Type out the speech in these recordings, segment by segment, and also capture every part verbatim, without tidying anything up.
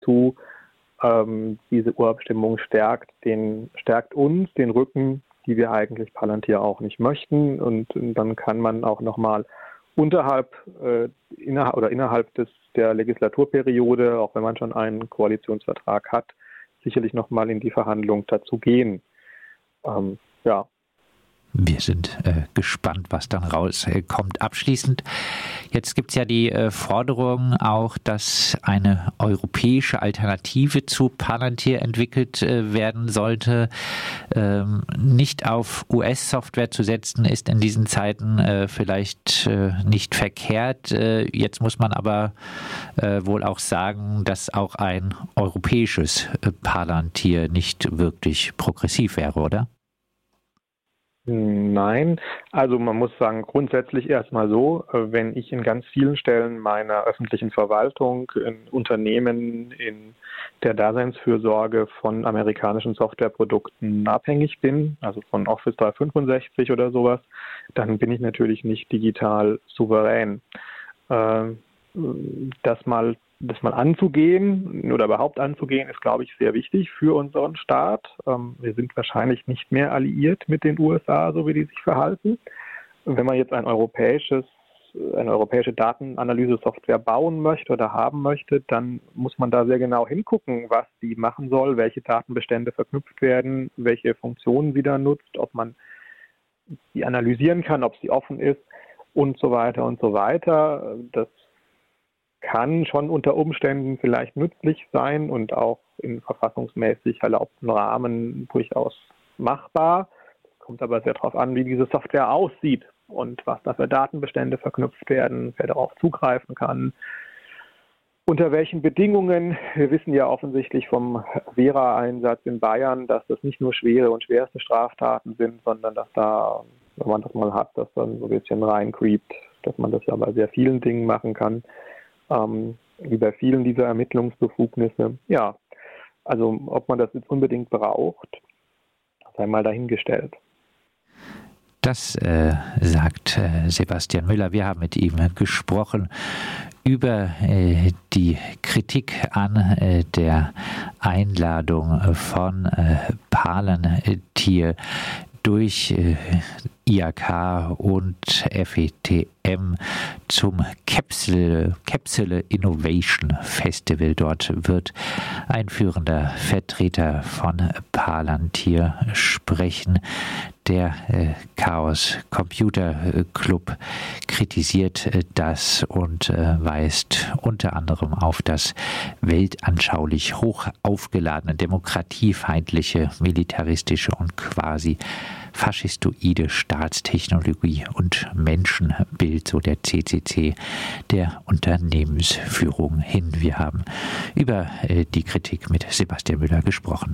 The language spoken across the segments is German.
zu. Ähm, diese Urabstimmung stärkt, den, stärkt uns, den Rücken, die wir eigentlich Palantir auch nicht möchten. Und, und dann kann man auch nochmal unterhalb äh, innerhalb, oder innerhalb des, der Legislaturperiode, auch wenn man schon einen Koalitionsvertrag hat, sicherlich nochmal in die Verhandlung dazu gehen. Ähm, ja. Wir sind äh, gespannt, was dann rauskommt. Äh, Abschließend, jetzt gibt es ja die äh, Forderung auch, dass eine europäische Alternative zu Palantir entwickelt äh, werden sollte. Ähm, nicht auf U S-Software zu setzen, ist in diesen Zeiten äh, vielleicht äh, nicht verkehrt. Äh, jetzt muss man aber äh, wohl auch sagen, dass auch ein europäisches äh, Palantir nicht wirklich progressiv wäre, oder? Nein, also man muss sagen, grundsätzlich erstmal so, wenn ich in ganz vielen Stellen meiner öffentlichen Verwaltung, in Unternehmen, in der Daseinsfürsorge von amerikanischen Softwareprodukten abhängig bin, also von Office dreihundertfünfundsechzig oder sowas, dann bin ich natürlich nicht digital souverän. Das mal Das mal anzugehen oder überhaupt anzugehen, ist, glaube ich, sehr wichtig für unseren Staat. Ähm, wir sind wahrscheinlich nicht mehr alliiert mit den U S A, so wie die sich verhalten. Wenn man jetzt ein europäisches, eine europäische Datenanalyse-Software bauen möchte oder haben möchte, dann muss man da sehr genau hingucken, was die machen soll, welche Datenbestände verknüpft werden, welche Funktionen sie da nutzt, ob man die analysieren kann, ob sie offen ist und so weiter und so weiter. Das kann schon unter Umständen vielleicht nützlich sein und auch in verfassungsmäßig erlaubten Rahmen durchaus machbar. Es kommt aber sehr darauf an, wie diese Software aussieht und was da für Datenbestände verknüpft werden, wer darauf zugreifen kann, unter welchen Bedingungen. Wir wissen ja offensichtlich vom Vera-Einsatz in Bayern, dass das nicht nur schwere und schwerste Straftaten sind, sondern dass da, wenn man das mal hat, dass dann so ein bisschen reincreept, dass man das ja bei sehr vielen Dingen machen kann. Ähm, wie bei vielen dieser Ermittlungsbefugnisse. Ja, also ob man das jetzt unbedingt braucht, sei mal dahingestellt. Das äh, sagt äh, Sebastian Müller. Wir haben mit ihm gesprochen über äh, die Kritik an äh, der Einladung von äh, Palantir durch äh, I A K und F E T M zum Capsule, Capsule Innovation Festival. Dort wird ein führender Vertreter von Palantir sprechen. Der äh, Chaos Computer Club kritisiert äh, das und äh, weist unter anderem auf das weltanschaulich hoch aufgeladene, demokratiefeindliche, militaristische und quasi faschistoide Staatstechnologie und Menschenbild, so der C C C, der Unternehmensführung hin. Wir haben über äh, die Kritik mit Sebastian Müller gesprochen.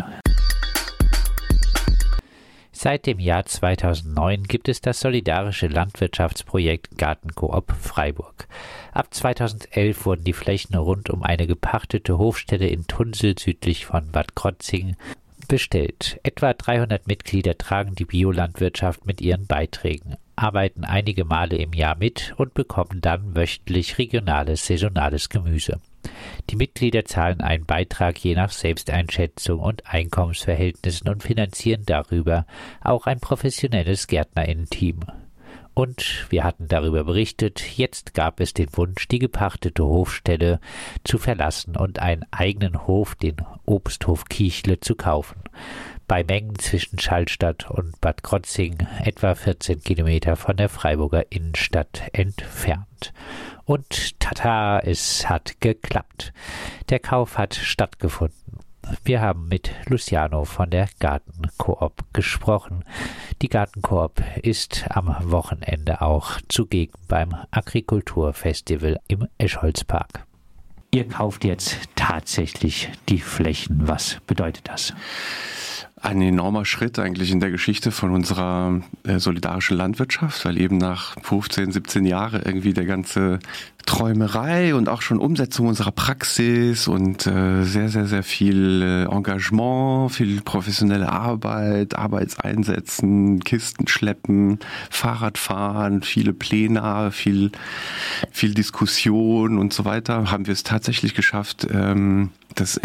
Seit dem Jahr zweitausendneun gibt es das solidarische Landwirtschaftsprojekt Gartenkoop Freiburg. Ab zweitausendelf wurden die Flächen rund um eine gepachtete Hofstelle in Tunsel südlich von Bad Krozingen bestellt. Etwa dreihundert Mitglieder tragen die Biolandwirtschaft mit ihren Beiträgen, arbeiten einige Male im Jahr mit und bekommen dann wöchentlich regionales, saisonales Gemüse. Die Mitglieder zahlen einen Beitrag je nach Selbsteinschätzung und Einkommensverhältnissen und finanzieren darüber auch ein professionelles Gärtnerinnen-Team. Und wir hatten darüber berichtet, jetzt gab es den Wunsch, die gepachtete Hofstelle zu verlassen und einen eigenen Hof, den Obsthof Kiechle, zu kaufen. Bei Mengen zwischen Schallstadt und Bad Krozingen, etwa vierzehn Kilometer von der Freiburger Innenstadt entfernt. Und tata, es hat geklappt. Der Kauf hat stattgefunden. Wir haben mit Luciano von der Gartenkoop gesprochen. Die Gartenkoop ist am Wochenende auch zugegen beim Agrikulturfestival im Eschholzpark. Ihr kauft jetzt tatsächlich die Flächen. Was bedeutet das? ein enormer Schritt eigentlich in der Geschichte von unserer äh, solidarischen Landwirtschaft, weil eben nach fünfzehn, siebzehn Jahren irgendwie der ganze Träumerei und auch schon Umsetzung unserer Praxis und äh, sehr, sehr, sehr viel äh, Engagement, viel professionelle Arbeit, Arbeitseinsätzen, Kisten schleppen, Fahrradfahren, viele Pläne, viel, viel Diskussion und so weiter, haben wir es tatsächlich geschafft, ähm, das